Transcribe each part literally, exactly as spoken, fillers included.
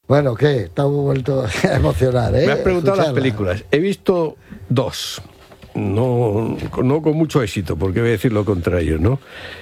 Bueno, ¿qué? Te has vuelto a emocionar, ¿eh? Me has preguntado Escucharla. las películas. He visto dos. No, no con mucho éxito, porque voy a decir lo contrario, ¿no?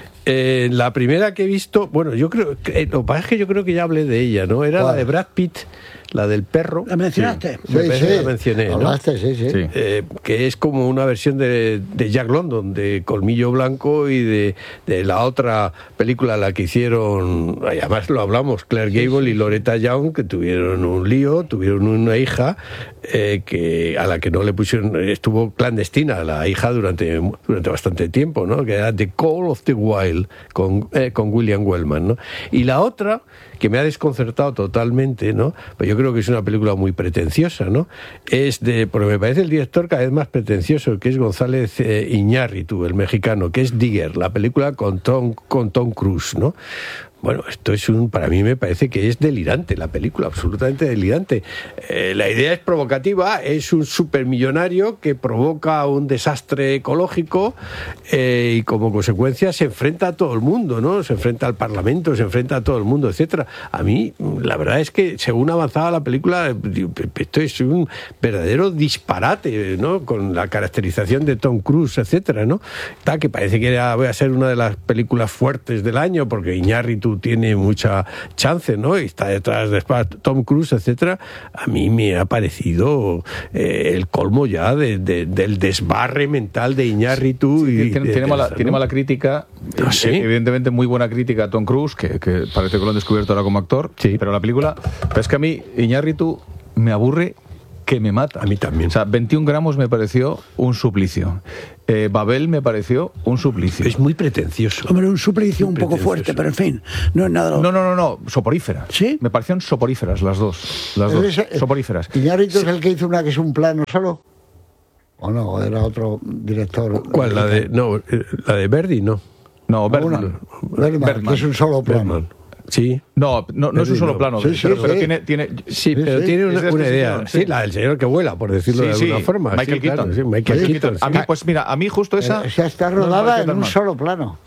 Eh, la primera que he visto, bueno, yo creo que lo que pasa es que yo creo que ya hablé de ella, ¿no? Era ¿Cuál? la de Brad Pitt, la del perro. ¿La mencionaste? Sí, me Sí, parece sí. que la mencioné, ¿no? Hablaste, sí, sí. Sí. Eh, que es como una versión de, de Jack London, de Colmillo Blanco, y de, de la otra película, la que hicieron, y además lo hablamos, Claire Gable y Loretta Young, que tuvieron un lío, tuvieron una hija eh, que a la que no le pusieron, estuvo clandestina la hija durante, durante bastante tiempo, ¿no? Que era The Call of the Wild, con, eh, con William Wellman, ¿no? Y la otra, que me ha desconcertado totalmente, ¿no? Pues yo creo que es una película muy pretenciosa, ¿no? Es de, porque me parece el director cada vez más pretencioso, que es González eh, Iñárritu, el mexicano, que es Digger, la película con Tom, con Tom Cruise, ¿no? Bueno, esto es un, para mí me parece que es delirante la película, absolutamente delirante. Eh, la idea es provocativa, es un supermillonario que provoca un desastre ecológico eh, y como consecuencia se enfrenta a todo el mundo, ¿no? Se enfrenta al Parlamento, se enfrenta a todo el mundo, etcétera. A mí, la verdad es que según avanzaba la película, esto es un verdadero disparate, ¿no? Con la caracterización de Tom Cruise, etcétera, ¿no? Está que parece que era, voy a ser una de las películas fuertes del año porque Iñárritu tiene mucha chance, ¿no? Y está detrás de Tom Cruise, etcétera. A mí me ha parecido eh, el colmo ya de, de, del desbarre mental de Iñárritu. Sí, y tiene, de, tiene, de mala, eso, tiene ¿no? mala crítica, No sé. evidentemente muy buena crítica a Tom Cruise, que, que parece que lo han descubierto ahora como actor, Sí. pero la película, pero es que a mí Iñárritu me aburre que me mata. A mí también. O sea, veintiún gramos me pareció un suplicio. Eh, Babel me pareció un suplicio. Es muy pretencioso. Hombre, un suplicio Muy un poco pretencioso. fuerte, pero en fin, no es nada. No, no, no, no, soporíferas. ¿Sí? Me parecieron soporíferas las dos. Las dos, Ese- eh, soporíferas. ¿Iñárritu es el que hizo una que es un plano solo? ¿O no? Era otro director. ¿Cuál? La de, no, eh, la de Verdi, no. No, Una. Bergman. Bergman, Bergman. que es un solo plano. Bergman. Sí. No, no, no es un Verdi solo no. plano, Sí, pero, sí, pero sí. tiene... tiene Sí, Sí, pero sí. tiene Es una, de una este idea. señor, Sí, sí. la del señor que vuela, por decirlo Sí, de sí, alguna forma. Michael Sí, claro, Keaton. sí, Michael Michael Keaton. Keaton. A mí, sí. pues mira, a mí justo esa... Eh, o sea, está no me rodada pareció en tan un mal. solo plano.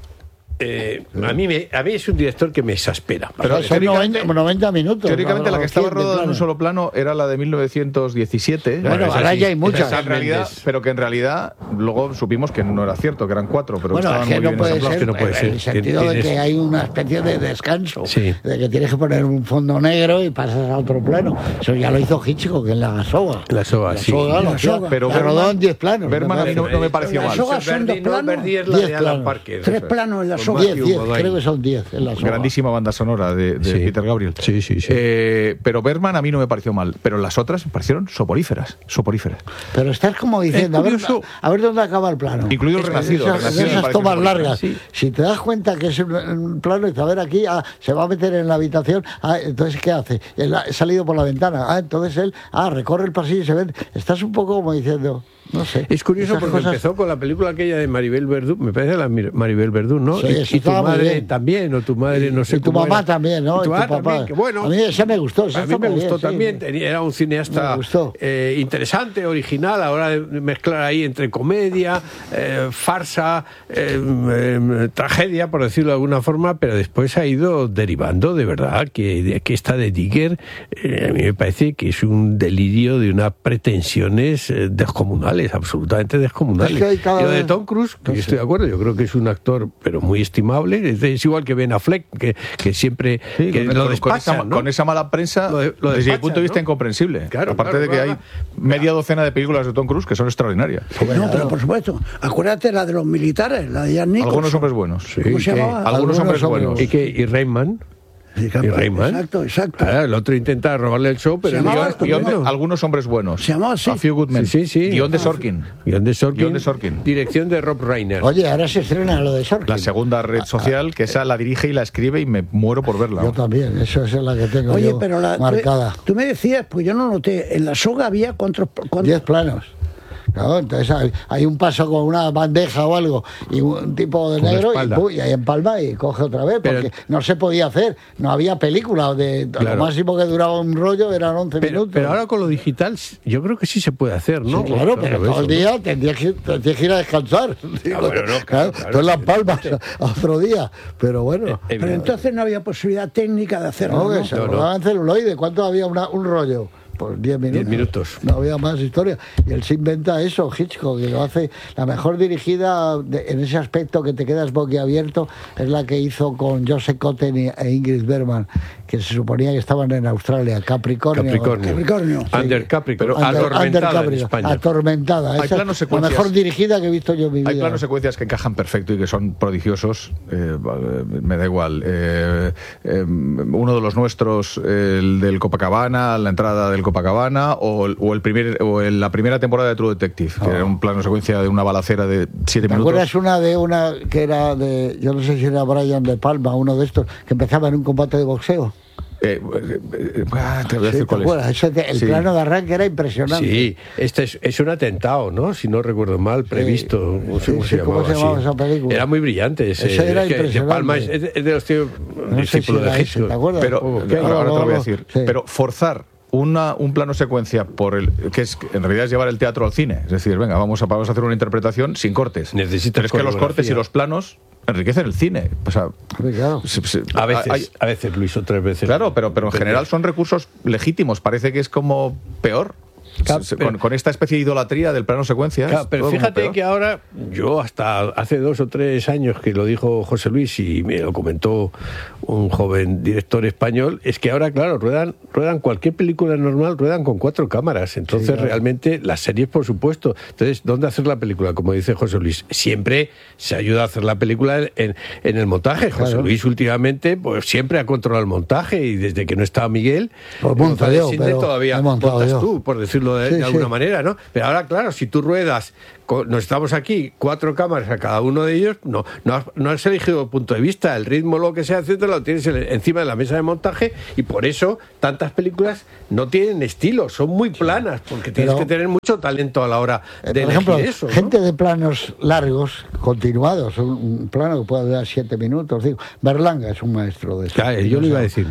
Eh, a, mí me, a mí es un director que me exaspera. Pero O sea, son teóricamente- noventa, noventa minutos. Teóricamente ¿no? la que estaba cien de rodada en un plano. solo plano era la de mil novecientos diecisiete. Bueno, esa ahora sí, ya hay esa muchas. sí. En realidad, Mendes. pero que en realidad luego supimos que no era cierto, que eran cuatro, pero Bueno, estaban es que muy no bien puede ensamblados. ser, que no puede en ser. el sentido de Tienes- que hay una especie de descanso, Sí. de que tienes que poner un fondo negro y pasas a otro plano. Eso ya lo hizo Hitchcock en La Soga. La Soga, sí. Soga, La la Soga. Soga. Pero La rodó Bergman- en diez planos. Bergman me a mí no, parece. no me pareció La mal. soga son dos Verdi, no, planos. Verdi es la Diez de Alan planos. Parker. Tres eso es. planos en la Con soga. diez, Matthew diez, Modine. creo que son diez en La Soga. Grandísima banda sonora de, de Sí. Peter Gabriel. Sí, sí, sí. Eh, pero Bergman a mí no me pareció mal, pero las otras me parecieron soporíferas, soporíferas. Pero estás como diciendo, a ver, curioso. a ver dónde acaba el plano. Incluido el Es- Renacido, el Esas, Renacido me esas pareció tomas soporífero. largas. Sí. Si te das cuenta que es un, un plano y dices, a ver aquí, ah, se va a meter en la habitación, ah, entonces ¿qué hace? Él ha salido por la ventana, ah, entonces él, ah, recorre el pasillo y se ve. Estás un poco como diciendo, no sé. Es curioso esas porque cosas- empezó con la película aquella de Maribel Verdú, me parece la Mir- Maribel Verdú, ¿no? Sí, y, eso y tu estaba muy madre bien. también, o tu madre, no sé y tu cómo mamá era. también, ¿no? Y tu Y tu mamá papá. también, que bueno. A mí esa me gustó. esa A mí está me muy gustó bien, sí. también, tenía- era un Me cineasta gustó. eh, interesante, original, ahora de mezclar ahí entre comedia, eh, farsa, eh, eh, tragedia, por decirlo de alguna forma, pero después ha ido derivando, de verdad, que, que esta de Digger, eh, a mí me parece que es un delirio de unas pretensiones eh, descomunales, absolutamente descomunales. Es que hay cada Y lo de vez- Tom Cruise, que No yo sé. estoy de acuerdo, yo creo que es un actor, pero muy estimable, es, es igual que Ben Affleck, que, que siempre Sí, que con, lo con- con esa, despachan, ¿no? con esa mala prensa, Lo de- lo desde mi despachan, punto de vista, ¿no? incomprensible. Claro, Aparte claro, de que claro. hay media docena de películas de Tom Cruise que son extraordinarias. No, pero por supuesto. Acuérdate la de los militares, la de Jan Nicholson. Algunos hombres buenos. ¿Cómo se que- llamaba? Algunos Algunos hombres hombres buenos. ¿Y, que, y Rayman? Sí, ¿Y Rayman? Exacto, exacto. Ah, el otro intenta robarle el show, pero Se el llamaba guión- esto, Guión de- guión no. algunos hombres buenos. Se llamaba así. A Few Good Men. Sí, sí, sí. Guión de Sorkin. Guión de Sorkin. Guión de Sorkin. Dirección de Rob Reiner. Oye, ahora se estrena lo de Sorkin. La segunda red social, que esa la dirige y la escribe y me muero por verla. Yo también, eso es la que tengo Oye, yo pero la, marcada. Tú, tú me decías, pues yo no noté, en la soga había cuántos... cuántos- Diez planos. ¿no? Entonces hay, hay un paso con una bandeja o algo y un tipo de Con la negro y, espalda. pu- y ahí empalma y coge otra vez, Pero- porque no se podía hacer, no había película, de, Claro. lo máximo que duraba un rollo eran once Pero, minutos. pero ahora con lo digital, yo creo que sí se puede hacer, ¿no? Sí, claro, pero todo el eso, ¿no? día tendrías que, tendrías que ir a descansar. Digo, bueno, no, claro, claro, tú en Las sí. Palmas a otro día, pero bueno. Eh, Pero eh, entonces no había posibilidad técnica de hacerlo, No, ¿no? que se No, no. rodaban celuloide. ¿Cuánto había una- un rollo? Pues diez minutos. diez minutos. No había más historia. Y él se inventa eso, Hitchcock, que lo hace. La mejor dirigida de- en ese aspecto que te quedas boquiabierto es la que hizo con Joseph Cotten y- e Ingrid Bergman, que se suponía que estaban en Australia, Capricornio. Capricornio. Capricornio. Under Capricornio. Under- Under Atormentada en Capricornio, España. Atormentada. Hay Esa planos es la secuencias. mejor dirigida que he visto yo en mi vida. Hay planos secuencias que encajan perfecto y que son prodigiosos. eh, vale, me da igual. Eh, eh, uno de los nuestros, el del Copacabana, la entrada del Copacabana, o, el- o el primer, o el- la primera temporada de True Detective, que era un plano secuencia de una balacera de siete ¿Te minutos. acuerdas una de una que era de, yo no sé si era Brian De Palma, uno de estos, que empezaba en un combate de boxeo? Eh, eh, eh, ah, te voy a Sí, decir ¿te cuál acuerdas? es. Ese te- el Sí. plano de arranque era impresionante. Sí, este es, es un atentado, ¿no? Si no recuerdo mal, previsto. No sé Sí, cómo sí, se ¿cómo llamaba. se llamaba sí. esa película? Era muy brillante ese. Ese era es que De impresionante. Palma es, es de- es de los tíos No sé si discípulos era de ese, Hitchcock. ¿te acuerdas? Pero Supongo que- Que ahora, ahora te lo voy a luego- decir. sí. Pero forzar una, un plano secuencia por el que es en realidad es llevar el teatro al cine. Es decir, venga, vamos a, vamos a hacer una interpretación sin cortes. Necesitas Pero es que los coreografía. cortes y los planos enriquecen el cine. O sea, Sí, claro. se- se- A veces, hay- a veces, Luis, otras veces. claro, pero, pero en general son recursos legítimos. Parece que es como peor. Claro, Se- pero- con, con esta especie de idolatría del plano secuencia. Claro, es pero todo como fíjate peor. que ahora, yo hasta hace dos o tres años que lo dijo José Luis y me lo comentó un joven director español, es que ahora, claro, ruedan, ruedan cualquier película normal, ruedan con cuatro cámaras. Entonces, Sí, claro. realmente, las series, por supuesto. Entonces, ¿dónde hacer la película? Como dice José Luis, siempre se ayuda a hacer la película en, en el montaje. José Claro. Luis, últimamente, pues siempre ha controlado el montaje y desde que no estaba Miguel, Pues en monto González yo, Sinde pero todavía he montado montas yo. tú, por decirlo de, Sí, de alguna sí. manera. ¿no? Pero ahora, claro, si tú ruedas, con- nos estamos aquí, cuatro cámaras a cada uno de ellos, no, no, has, no has elegido el punto de vista, el ritmo, lo que sea, etcétera, lo tienes en- encima de la mesa de montaje y por eso tantas películas no tienen estilo, son muy planas, porque tienes Pero- que tener mucho talento a la hora Eh, de Por elegir ejemplo, eso. ¿no? gente de planos largos, continuados, un, un plano que puede durar siete minutos. Digo, Berlanga es un maestro de eso. Claro, yo lo iba a decir.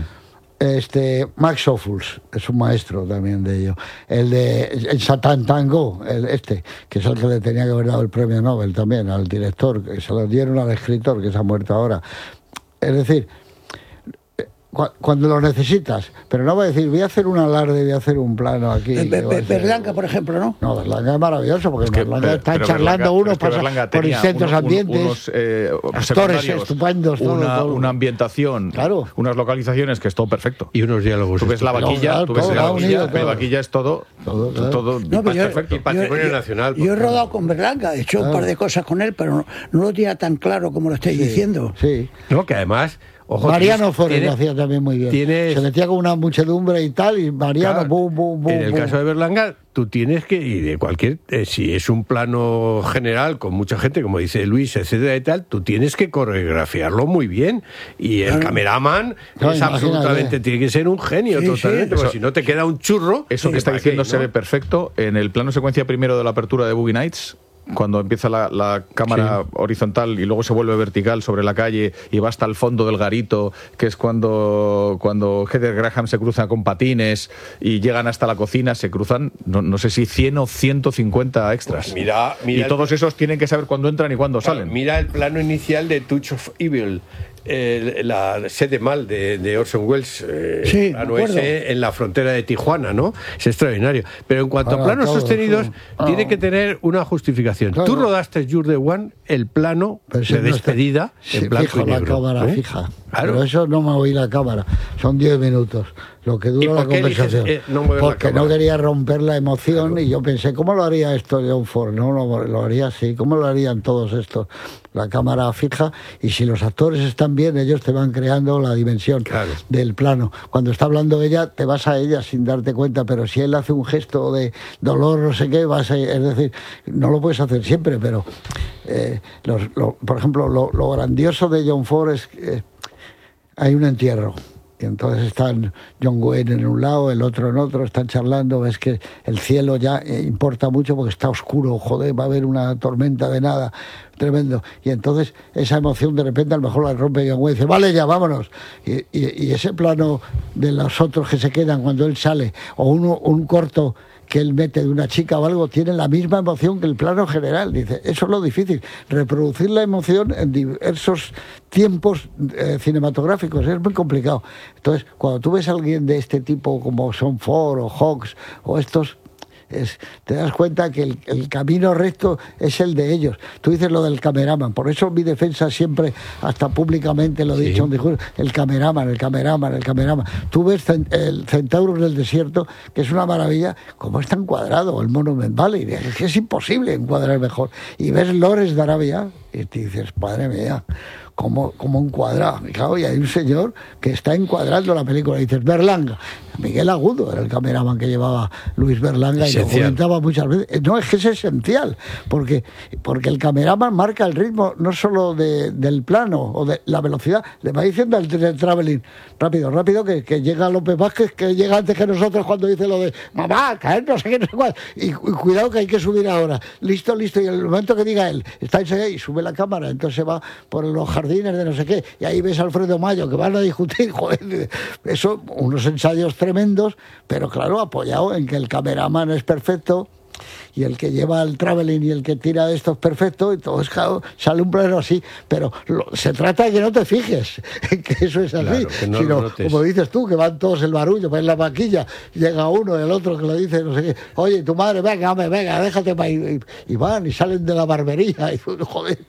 Este, Max Ophuls es un maestro también de ello. El de el Satan Tango, el este, que es el que le tenía que haber dado el premio Nobel también al director, que se lo dieron al escritor que se ha muerto ahora. Es decir, cu- cuando lo necesitas, pero no va a decir, voy a hacer un alarde, voy a hacer un plano aquí. Be- que va a Be- ser- Berlanga, por ejemplo, ¿no? No, Berlanga es maravilloso, porque Que- Berlanga pero- está pero charlando Berlanga- uno, pero es que pasa Berlanga por tenía distintos uno- un- ambientes. unos, eh, actores secundarios, estupendos, todo, una, todo. una ambientación, Claro. unas localizaciones que es todo perfecto. Y unos diálogos. Tú ves la estupendos. vaquilla, Claro, tú ves todo la va vaquilla, unido, la todo. vaquilla es todo, Todo, claro. todo No, pero yo- perfecto. Y patrimonio yo- nacional. Yo he por rodado favor. con Berlanga, he hecho un par de cosas con él, pero no, no lo tenía tan claro como lo estáis diciendo. Sí. No, que además... Ojo, Mariano tienes- Forés tiene- lo hacía también muy bien. tienes- Se metía con una muchedumbre y tal, y Mariano, Claro, bum, bum, bum. en el bum. caso de Berlanga, tú tienes que, y de cualquier, eh, si es un plano general con mucha gente, como dice Luis, etcétera y tal, tú tienes que coreografiarlo muy bien. Y el cameraman No, es imagínate. absolutamente, tiene que ser un genio Sí, sí, totalmente, porque eso- si no te queda un churro. Eso que está ¿para diciendo qué, se no? ve perfecto en el plano secuencia primero de la apertura de Boogie Nights, cuando empieza la, la cámara horizontal y luego se vuelve vertical sobre la calle y va hasta el fondo del garito, que es cuando, cuando Heather Graham se cruza con patines y llegan hasta la cocina, se cruzan, no, no sé si cien o ciento cincuenta extras. Pues mira, mira y el- todos esos tienen que saber cuándo entran y cuándo Claro, salen. mira el plano inicial de Touch of Evil, eh, la sede mal de, de Orson Welles, eh, Sí, el plano me acuerdo. ese en la frontera de Tijuana, ¿no? Es extraordinario. Pero en cuanto Ahora, a planos todo, sostenidos, sí. Ah. tiene que tener una justificación. Claro. Tú rodaste You're the One, el plano Pero si de no está- despedida sí, en blanco fijo y la negro. cámara ¿eh? fija. Claro. Pero eso no me oí la cámara. Son diez minutos, lo que ¿Y dura la por qué eliges, conversación. eh, no mover la Porque no cámara? quería romper la emoción y yo pensé, ¿cómo lo haría esto John Ford? No, lo, lo haría así. ¿Cómo lo harían todos estos? La cámara fija y si los actores están bien, ellos te van creando la dimensión Claro. del plano. Cuando está hablando ella, te vas a ella sin darte cuenta, pero si él hace un gesto de dolor, no sé qué, vas a... Es decir, no lo puedes hacer siempre, pero... eh, los- lo- por ejemplo, lo, lo grandioso de John Ford es que hay un entierro Y entonces están John Wayne en un lado, el otro en otro, están charlando, ves que el cielo ya importa mucho porque está oscuro, joder, va a haber una tormenta de nada, tremendo. Y entonces esa emoción de repente a lo mejor la rompe John Wayne y dice, vale ya, vámonos. Y, y, y ese plano de los otros que se quedan cuando él sale, o uno, un corto que él mete de una chica o algo, tiene la misma emoción que el plano general. Dice, eso es lo difícil, reproducir la emoción en diversos tiempos eh, cinematográficos, es muy complicado. Entonces, cuando tú ves a alguien de este tipo como son Ford o Hawks o estos, es, te das cuenta que el, el camino recto es el de ellos. Tú dices lo del cameraman, por eso mi defensa siempre, hasta públicamente lo he Sí. dicho, dijo, el cameraman, el cameraman, el cameraman. Tú ves cen- el Centauro en el desierto, que es una maravilla, como está encuadrado el Monument Valley, es que es imposible encuadrar mejor. Y ves Lores de Arabia y te dices, madre mía, como, como encuadrado. Y claro, y hay un señor que está encuadrando la película. Y dices, Berlanga. Miguel Agudo era el cameraman que llevaba Luis Berlanga y lo Esencial. comentaba muchas veces. No, es que es esencial, porque, porque el cameraman marca el ritmo no solo de, del plano o de la velocidad, le va diciendo al del traveling, rápido, rápido, que, que llega López Vázquez, que llega antes que nosotros cuando dice lo de mamá, caer, no sé qué, no sé cuál. Y, y cuidado que hay que subir ahora. Listo, listo. Y en el momento que diga él, está enseguida y sube la cámara, entonces se va por los jardines de no sé qué, y ahí ves a Alfredo Mayo que van a discutir, joder, eso, unos ensayos tremendos, pero claro, apoyado en que el cameraman es perfecto y el que lleva el traveling y el que tira de esto es perfecto, y todo es, claro, sale un plano así, pero lo, se trata de que no te fijes en que eso es así, Claro, que no lo sino, notes. como dices tú, que van todos el barullo, ves la vaquilla, llega uno y el otro que lo dice, no sé qué, oye, tu madre, venga, hombre, venga, déjate, pa'", y, y van y salen de la barbería, y joder.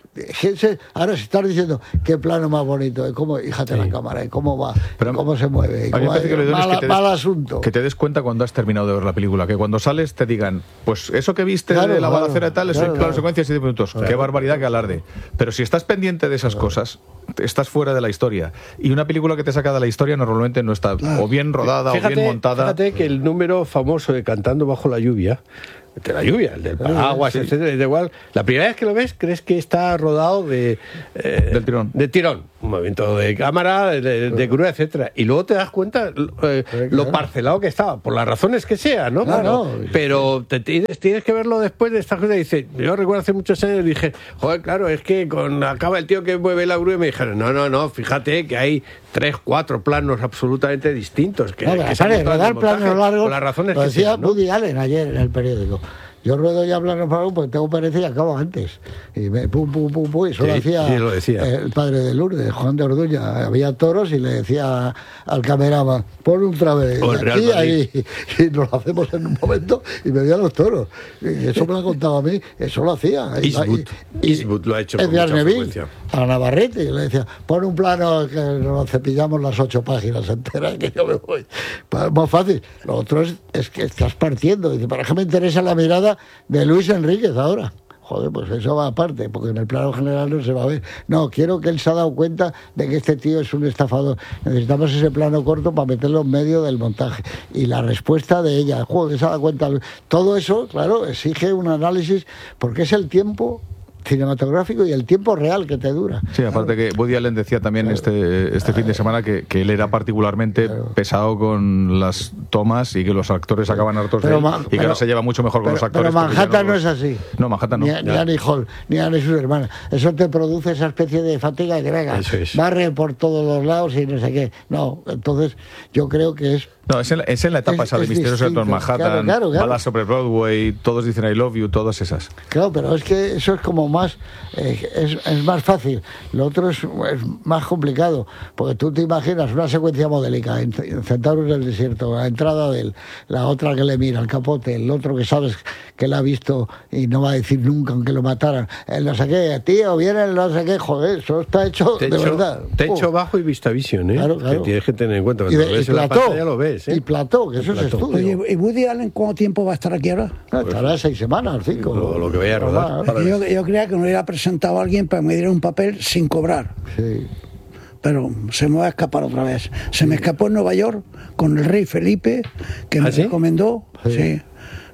Ese- Ahora se está diciendo qué plano más bonito, de cómo, fíjate Sí. la cámara, y cómo va, Pero y cómo se mueve, y a mí me cómo- parece que lo ideal es mal, que te mal des- asunto. Que te des cuenta cuando has terminado de ver la película, que cuando sales te digan, pues eso que viste Claro, de la claro, balacera y tal, es claro, un plano claro. secuencia de siete minutos. Qué barbaridad, qué alarde. Pero si estás pendiente de esas cosas, estás fuera de la historia. Y una película que te saca de la historia normalmente no está o bien rodada o bien montada. Fíjate que el número famoso de Cantando bajo la lluvia, de la lluvia, el del paraguas, sí. etcétera, es igual. La primera vez que lo ves, crees que está rodado de eh, Del tirón. de tirón, un movimiento de cámara, de, de grúa, etcétera. Y luego te das cuenta eh, lo parcelado que estaba, por las razones que sea, ¿no? Claro. Pero, pero te tienes, tienes que verlo después de esta cosa. Y dice, yo recuerdo hace muchos años dije, joder, claro, es que con acaba el tío que mueve la grúa y me dijeron, no, no, no, fíjate que hay tres, cuatro planos absolutamente distintos. Que, No, pero que se aparte, montan en rodar el montaje, planos largos, por las razones lo que decía sean, ¿no? Woody Allen ayer en el periódico. Yo ruedo ya planos largos porque tengo pereza y acabo antes. Y me pum, pum, pum, pum, y eso Sí, lo hacía, sí, lo decía. el padre de Lourdes, Juan de Orduña. Había toros y le decía al cameraman, pon un trave O el Real aquí, Madrid. ahí, y nos lo hacemos en un momento y me veía los toros. Y eso me lo ha contado a mí, eso lo hacía. Y- Eastwood. y- y- Eastwood lo ha hecho es con de mucha Arneville, frecuencia. a Navarrete, y le decía, pon un plano que nos cepillamos las ocho páginas enteras, que yo me voy. Pa- Más fácil. Lo otro es, es que estás partiendo. Dice, ¿para qué me interesa la mirada de Luis Enríquez ahora? Joder, pues eso va aparte, porque en el plano general no se va a ver. No, quiero que él se ha dado cuenta de que este tío es un estafador. Necesitamos ese plano corto para meterlo en medio del montaje. Y la respuesta de ella, joder, se ha dado cuenta. Todo eso, claro, exige un análisis, porque es el tiempo cinematográfico y el tiempo real que te dura. Sí, aparte que Woody Allen decía también este, este fin de semana que, que él era particularmente pesado con las tomas y que los actores acaban hartos de Pero él Ma- y que pero- ahora se lleva mucho mejor con pero, los actores. pero porque ya Manhattan no, los- es así. No, Manhattan no. Ni, ni Ya. Annie Hall, ni Annie sus hermanas. Eso te produce esa especie de fatiga y de venga, Eso es. barre por todos los lados y no sé qué. No, entonces yo creo que es No, es en, la- es en la etapa Es- esa de es Misterioso distinto. en Manhattan, Claro, claro, claro. Balas sobre Broadway, todos dicen I love you, todas esas. Claro, pero es que eso es como más, eh, es, es más fácil. Lo otro es, es más complicado, porque tú te imaginas una secuencia modélica en, en Centauros del Desierto, la entrada de él, la otra que le mira, el capote, el otro que sabes que la ha visto y no va a decir nunca aunque lo mataran, el no sé qué, tío, viene el no sé qué, joder, eso está hecho Techo, de verdad. techo Oh. bajo y vista visión, ¿eh? Claro, claro. Que tienes que tener en cuenta. Y, Cuando de- lo ves y en la plató, pantalla lo ves, ¿eh? y plató, que eso es Plató. estudio. Oye, ¿y Woody Allen cuánto tiempo va a estar aquí ahora? No, estará seis semanas, cinco. Lo- lo que vaya a rodar. Normal. Yo, yo creía que me hubiera presentado a alguien para que me diera un papel sin cobrar. Sí. Pero se me va a escapar otra vez. Se me escapó en Nueva York con el rey Felipe, que ¿Ah, me sí? recomendó. Sí. Sí.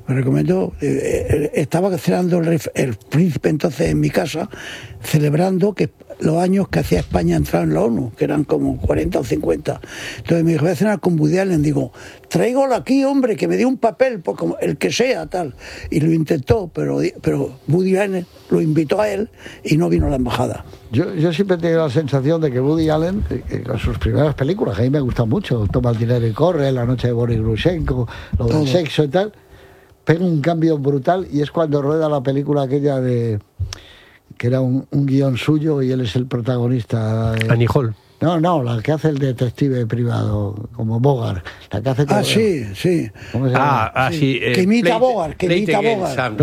Me recomendó, eh, estaba cenando el, el príncipe entonces en mi casa, celebrando que los años que hacía España entrar en la ONU, que eran como cuarenta o cincuenta. Entonces me dijo, voy a cenar con Woody Allen. Digo, tráigalo aquí, hombre, que me dé un papel, pues como el que sea, tal. Y lo intentó, pero, pero Woody Allen lo invitó a él y no vino a la embajada. Yo, yo siempre he tenido la sensación de que Woody Allen, eh, con sus primeras películas, que a mí me gustan mucho, Toma el dinero y corre, La noche de Boris Grushenko, lo del Todo. sexo y tal, pega un cambio brutal, y es cuando rueda la película aquella de... que era un, un guión suyo y él es el protagonista. Eh. Annie Hall. No, no, la que hace el detective privado, como Bogart. La que hace ah, sí, sí. ¿Cómo se llama? Ah, ah, sí. Eh, que imita a Bogart, que imita a Bogart.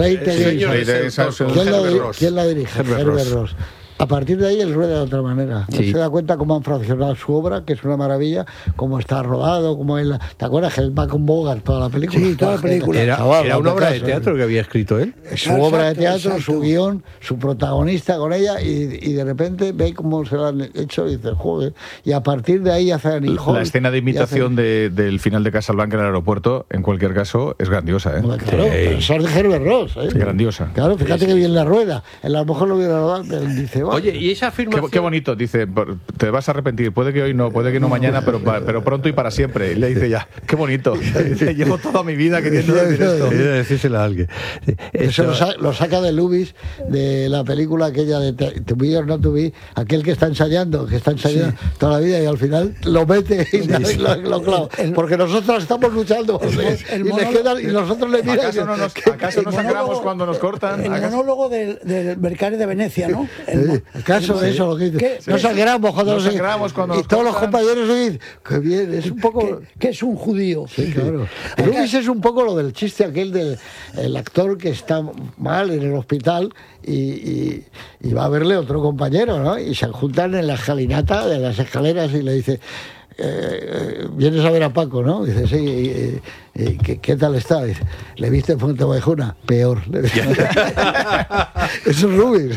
¿Quién la dirige? Herbert Ross. A partir de ahí él rueda de otra manera. Sí. No se da cuenta cómo han fraccionado su obra, que es una maravilla, cómo está rodado, cómo él... ¿Te acuerdas que él va con Bogart toda la película? Sí, toda la película. Era, Chaval, era una obra caso, de teatro que había escrito él. Su exacto, obra de teatro, exacto. Su guión, su protagonista con ella, y, y de repente ve cómo se lo han hecho y dice, joder. Y a partir de ahí hace Annie Hall. La escena de imitación hace... de, del final de Casablanca en el aeropuerto, en cualquier caso, es grandiosa, ¿eh? Bueno, claro, sí. Eso es de Herbert Ross, ¿eh? Sí, grandiosa. Claro, fíjate sí, que bien la rueda. A lo mejor lo hubiera rodado, pero dice, oye, y esa afirmación... Qué, qué bonito, dice, te vas a arrepentir, puede que hoy no, puede que no mañana, pero, pero pronto y para siempre. Y le dice ya, qué bonito, dice, llevo toda mi vida queriendo decir esto. Quiero decírselo a alguien. Eso lo, sa lo saca de Lubis, de la película aquella de To Be or Not To Be, aquel que está ensayando, que está ensayando sí. toda la vida y al final lo mete y sí, lo, lo clava. Porque nosotros estamos luchando el, el, el y, monólogo, quedan, y nosotros le miran. ¿Acaso no nos, ¿acaso nos sangramos cuando nos cortan? El ¿Acaso? monólogo del, del Mercari de Venecia, ¿no? El, sí, el caso de eso, lo que dice. No sangramos cuando nos sangramos cuando y todos los compañeros dicen, qué bien, es un poco... Que, que es un judío. Sí, claro. Lubis es un poco lo del chiste aquel del el actor que está mal en el hospital y, y, y va a verle otro compañero, ¿no? Y se juntan en la escalinata de las escaleras y le dice... Eh, vienes a ver a Paco, ¿no? Dice, sí, eh, eh, ¿qué, ¿qué tal está? Dice, ¿le viste en Fuentevejuna? Peor. Eso es Lubis.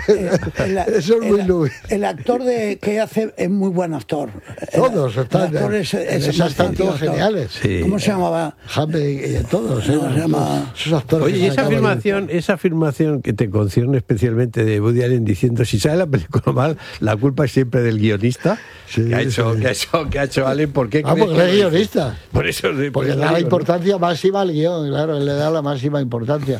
Eso es muy el, Lubis. El actor de, que hace es muy buen actor. Todos el, están, el es, es es están todos geniales. Sí. ¿Cómo se llamaba? Jaime y todos. ¿eh? No, se llama... Esos actores. Oye, y esa afirmación, esa afirmación que te concierne especialmente de Woody Allen diciendo, si sale la película mal, la culpa es siempre del guionista. Sí, que ha hecho, sí. que ha hecho, que ha hecho Allen, ¿por qué? Ah, porque es guionista. Por eso, por porque eso le da la digo, importancia ¿no? máxima al guión, claro, él le da la máxima importancia.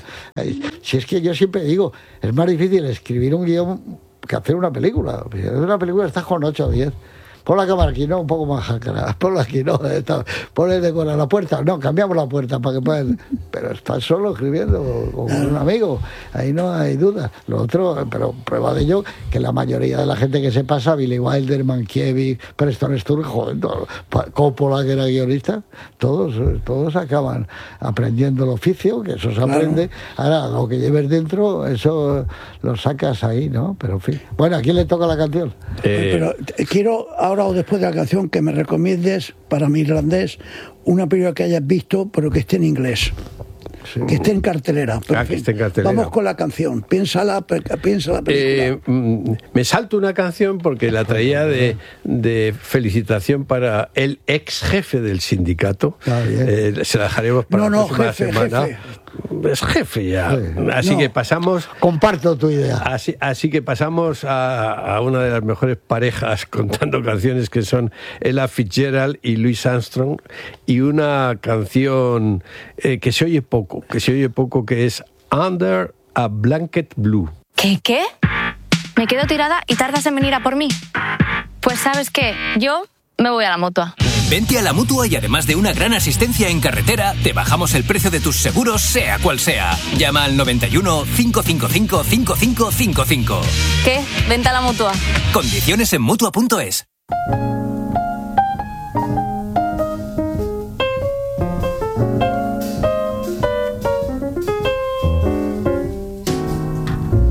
Si es que yo siempre digo, es más difícil escribir un guión que hacer una película. Si hacer una película estás con ocho o diez. Pon la cámara aquí, no, un poco más jácara. Ponla aquí, no. Está, ponle de con la puerta. No, cambiamos la puerta para que puedan. Pero estás solo escribiendo con un amigo. Ahí no hay duda. Lo otro, pero prueba de ello, que la mayoría de la gente que se pasa, Billy Wilder, Mankiewicz, Preston Sturges, joder, todo, Coppola, que era guionista, todos, todos acaban aprendiendo el oficio, que eso se aprende. Claro. Ahora, lo que lleves dentro, eso lo sacas ahí, ¿no? Pero en fin. Bueno, ¿a quién le toca la canción? Eh... Pero quiero... Ahora o después de la canción que me recomiendes para mi irlandés una película que hayas visto pero que esté en inglés. Sí. Que esté en cartelera. Ah, que esté en cartelera. Vamos con la canción. Piénsala, piensa la película. Eh, me salto una canción porque la traía de, de felicitación para el ex jefe del sindicato. Eh, se la dejaremos para no, la no, próxima jefe, semana. Jefe. Es jefe ya. Sí. Así no, que pasamos. Comparto tu idea. Así, así que pasamos a, a una de las mejores parejas contando canciones, que son Ella Fitzgerald y Louis Armstrong, y una canción eh, que se oye poco, que se oye poco, que es Under a Blanket Blue. ¿Qué? ¿Qué? ¿Me quedo tirada y tardas en venir a por mí? Pues ¿sabes qué? Yo me voy a la Mutua. Vente a la Mutua y además de una gran asistencia en carretera, te bajamos el precio de tus seguros, sea cual sea. Llama al noventa y uno, cinco cinco cinco, cinco cinco cinco cinco. ¿Qué? Vente a la Mutua. Condiciones en Mutua punto es.